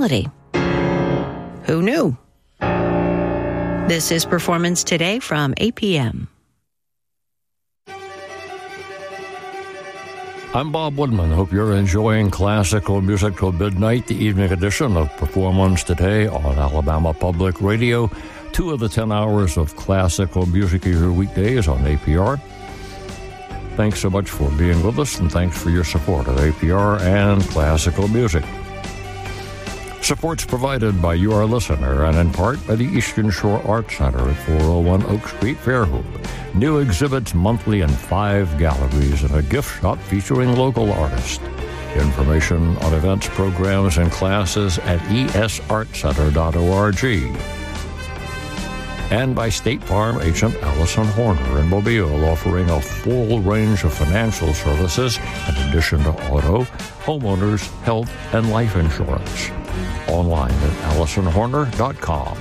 personality. Who knew? This is Performance Today from APM. I'm Bob Woodman. Hope you're enjoying classical music till midnight, the evening edition of Performance Today on Alabama Public Radio. 2 of the 10 hours of classical music here weekdays on APR. Thanks so much for being with us, and thanks for your support of APR and classical music. Support's provided by you, our listener, and in part by the Eastern Shore Arts Center at 401 Oak Street, Fairhope. New exhibits monthly in 5 galleries and a gift shop featuring local artists. Information on events, programs, and classes at esartcenter.org. And by State Farm agent Allison Horner in Mobile, offering a full range of financial services in addition to auto, homeowners, health, and life insurance. Online at AllisonHorner.com.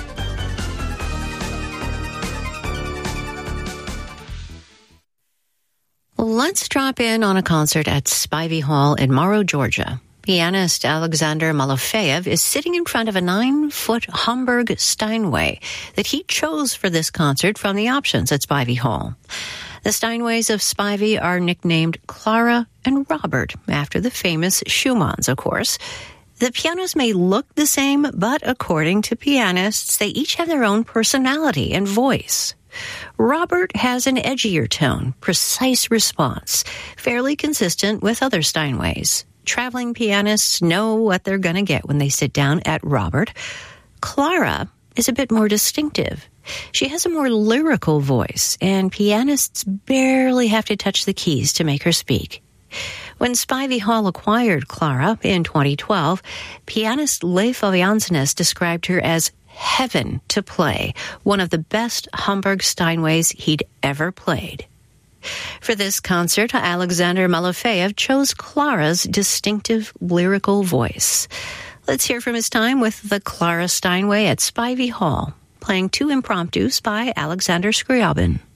Let's drop in on a concert at Spivey Hall in Morrow, Georgia. Pianist Alexander Malofeyev is sitting in front of a 9-foot Hamburg Steinway that he chose for this concert from the options at Spivey Hall. The Steinways of Spivey are nicknamed Clara and Robert, after the famous Schumanns, of course. The pianos may look the same, but according to pianists, they each have their own personality and voice. Robert has an edgier tone, precise response, fairly consistent with other Steinways. Traveling pianists know what they're going to get when they sit down at Robert. Clara is a bit more distinctive. She has a more lyrical voice, and pianists barely have to touch the keys to make her speak. When Spivey Hall acquired Clara in 2012, pianist Leif Jansenes described her as heaven to play, one of the best Hamburg Steinways he'd ever played. For this concert, Alexander Malofeyev chose Clara's distinctive lyrical voice. Let's hear from his time with the Clara Steinway at Spivey Hall, playing 2 impromptus by Alexander Scriabin.